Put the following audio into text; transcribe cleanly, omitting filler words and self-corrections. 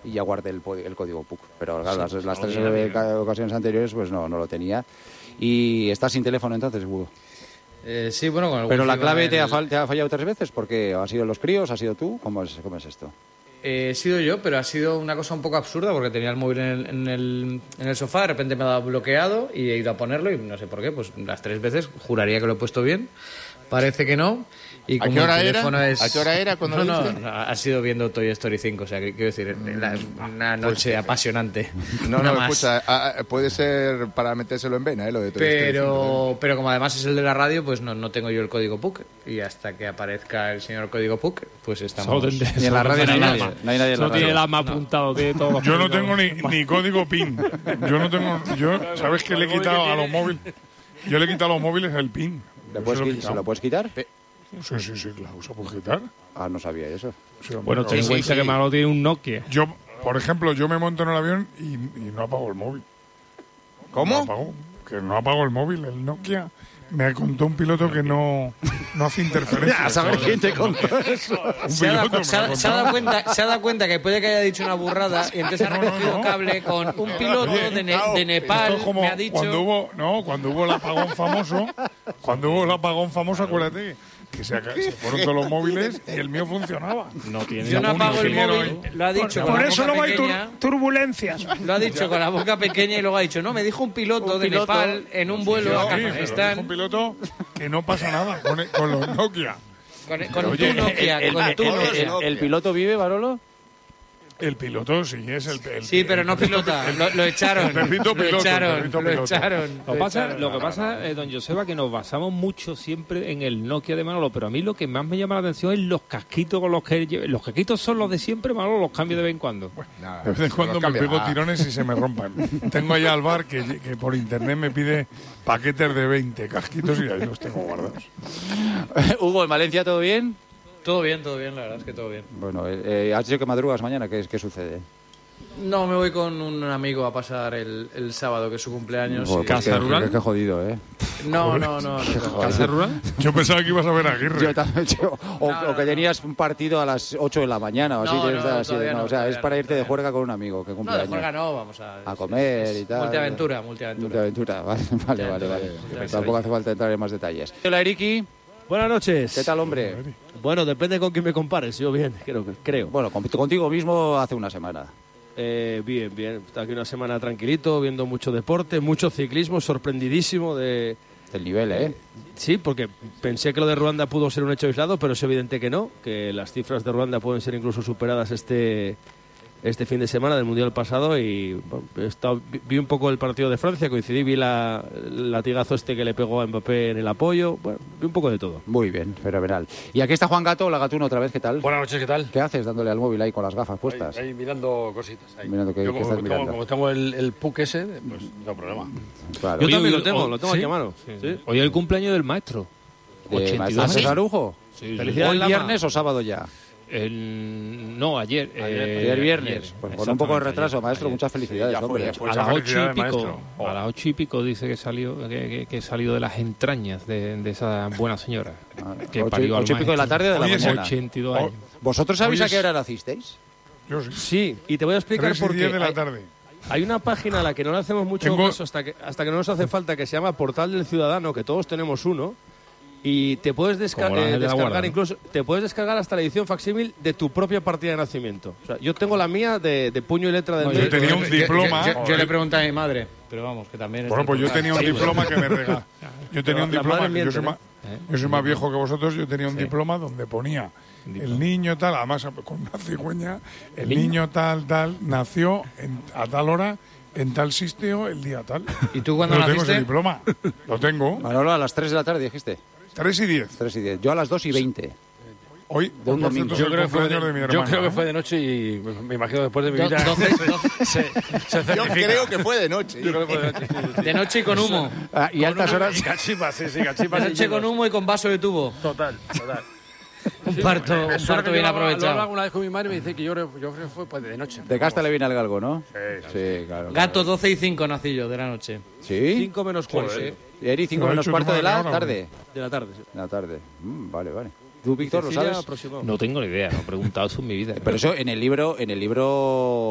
y ya guardé el código PUC. Pero claro, las tres ocasiones anteriores pues no lo tenía. ¿Y estás sin teléfono entonces, Hugo? Sí, bueno, con el ¿Pero la clave te ha fallado 3 veces? ¿Porque ha sido los críos? ¿Ha sido tú? ¿Cómo es esto? He sido yo, pero ha sido una cosa un poco absurda porque tenía el móvil en el sofá, de repente me ha dado bloqueado y he ido a ponerlo y no sé por qué, pues las 3 veces juraría que lo he puesto bien, parece que no. Y ¿A qué hora era? ¿A qué hora era cuando lo viste? No, ha sido viendo Toy Story 5, o sea, quiero decir, una noche apasionante. No, escucha, puede ser para metérselo en vena, lo de Toy Story 5. Pero como además es el de la radio, pues no tengo yo el código PUC. Y hasta que aparezca el señor código PUC, pues estamos... Ni en la radio no hay nadie. No hay nadie en la radio. No tiene el alma apuntado. Yo no tengo ni código PIN. ¿Sabes qué le he quitado a los móviles? Yo le he quitado a los móviles el PIN. ¿Se lo puedes quitar? Sí, claro, ¿se puede quitar? Ah, no sabía eso. Sí, bueno, ten en cuenta que Manolo tiene un Nokia. Por ejemplo, yo me monto en el avión y no apago el móvil. ¿Cómo? No apago el móvil, el Nokia. Me contó un piloto que no hace interferencia. Ya sabes quién te contó eso. Se ha dado cuenta que puede que haya dicho una burrada y entonces ha recogido cable con un piloto de Nepal. Esto es como me ha dicho... Cuando hubo el apagón famoso, acuérdate que se fueron todos los móviles y el mío funcionaba. Yo no apago el móvil, lo ha dicho con por la eso boca luego hay pequeña. turbulencias. Lo ha dicho con la boca pequeña y luego ha dicho, no, me dijo un piloto de Nepal en un vuelo a Kazajistán. Un piloto que no pasa nada con los Nokia. Con tu Nokia. ¿El piloto vive, Barolo? El piloto sí es el sí, pero no pilota, lo echaron. El perrito piloto. Lo echaron. Lo que pasa, don Joseba, que nos basamos mucho siempre en el Nokia de Manolo, pero a mí lo que más me llama la atención es los casquitos con los que... Los casquitos son los de siempre, Manolo, los cambio de vez en cuando. Bueno, de vez en cuando me pego tirones y se me rompan. Tengo allá al bar que por internet me pide paquetes de 20 casquitos y ahí los tengo guardados. Hugo, ¿en Valencia todo bien? Todo bien, la verdad es que todo bien. Bueno, ¿has dicho que madrugas mañana? ¿Qué sucede? No, me voy con un amigo a pasar el sábado, que es su cumpleaños. Pues ¿Casa rural? Qué jodido, ¿eh? No. ¿Casa rural? Yo pensaba que ibas a ver a Aguirre. O que tenías un partido a las 8 de la mañana o así. O sea, es para irte de juerga con un amigo que cumple años. No, de juerga no, vamos a comer y tal. Multiaventura. Vale. Tampoco hace falta entrar en más detalles. Hola, Eriki. Buenas noches. ¿Qué tal, hombre? Bueno, depende con quién me compares. Yo bien, creo. Bueno, contigo mismo hace una semana. Bien. Está aquí una semana tranquilito, viendo mucho deporte, mucho ciclismo, sorprendidísimo del nivel, ¿eh? Sí, porque pensé que lo de Ruanda pudo ser un hecho aislado, pero es evidente que no, que las cifras de Ruanda pueden ser incluso superadas este fin de semana del Mundial pasado y bueno, vi un poco el partido de Francia, vi el latigazo que le pegó a Mbappé en el apoyo, bueno, vi un poco de todo. Muy bien, fenomenal. Y aquí está Juan Gato, la Gatuno otra vez, ¿qué tal? Buenas noches, ¿qué tal? ¿Qué haces dándole al móvil ahí con las gafas puestas? Ahí mirando cositas. Ahí. Mirando ¿qué estás mirando? Como tengo el PUC ese, pues no hay problema. Claro. Yo también lo tengo aquí a mano. Sí. Hoy es el cumpleaños del maestro. 82 años. ¿Arujo? Sí. ¿Hoy viernes o sábado ya? No, ayer. Ayer viernes. Pues con un poco de retraso, maestro. Muchas felicidades, hombre. A las 8 y pico dice que salió de las entrañas de esa buena señora. Que parió al 8 y pico de la tarde o de la mañana. 82 años. ¿Vosotros sabéis a qué hora nacisteis? Yo sí. Sí, y te voy a explicar por qué. 10 de la tarde. Hay una página a la que no le hacemos mucho caso hasta que no nos hace falta, que se llama Portal del Ciudadano, que todos tenemos uno. Y te puedes descargar incluso, te puedes descargar hasta la edición facsímil de tu propia partida de nacimiento. O sea, yo tengo la mía de puño y letra del Yo tenía un diploma. Yo le pregunté a mi madre, pero vamos, que también. Bueno, pues yo tenía un diploma que me regaló. Yo tenía un diploma, yo soy más viejo que vosotros, yo tenía un diploma donde ponía el niño tal, además con una cigüeña, el niño tal, nació a tal hora, en tal sitio, el día tal. ¿Y tú cuándo naciste? Tengo ese diploma, lo tengo. Manolo, a las 3 de la tarde dijiste. 3 y 10. 3 y 10. Yo a las 2 y 20. Hoy, de un domingo. Yo creo que fue de noche y me imagino después de mi vida. Yo creo que fue de noche. De noche y con humo. Y altas horas. Y cachipas, sí, De noche con humo y con vaso de tubo. Total. Un parto bien aprovechado. Lo hablo alguna vez con mi madre y me dice que yo fue pues, de noche. De casta le viene al galgo, ¿no? Sí, claro. Gato, 12 y 5 nací yo de la noche. ¿Sí? 5 menos cuarto. Y Eri, 5 menos cuarto de la tarde. De la tarde, sí. De la tarde. Vale. ¿Tú, Víctor, lo sabes? No tengo ni idea, no he preguntado eso en mi vida. Pero eso en el libro